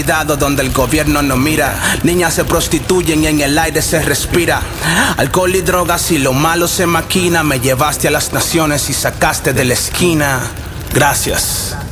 donde el gobierno no mira. Niñas se prostituyen y en el aire se respira alcohol y drogas y lo malo se maquina. Me llevaste a las naciones y sacaste de la esquina. Gracias.